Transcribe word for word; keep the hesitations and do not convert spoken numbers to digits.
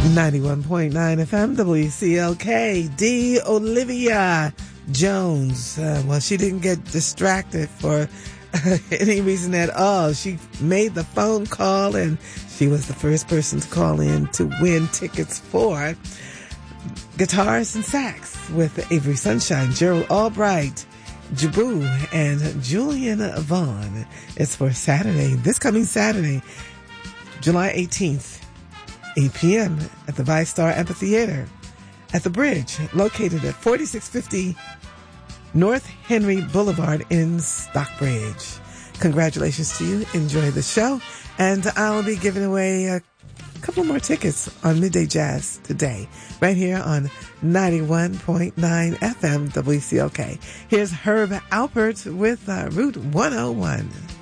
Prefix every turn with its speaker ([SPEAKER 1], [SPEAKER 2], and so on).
[SPEAKER 1] ninety-one point nine F M W C L K. D. Olivia Jones. Uh, well, she didn't get distracted for uh, any reason at all. She made the phone call, and she was the first person to call in to win tickets for Guitars and Sax with Avery Sunshine, Gerald Albright, Jabu, and Julian Vaughn. It's for Saturday, this coming Saturday, July eighteenth, eight p.m. at the ViStar Amphitheater at the Bridge, located at forty-six fifty North Henry Boulevard in Stockbridge. Congratulations to you. Enjoy the show. And I'll be giving away a couple more tickets on Midday Jazz today, right here on ninety-one point nine F M W C L K. Here's Herb Alpert with uh, Route one oh one.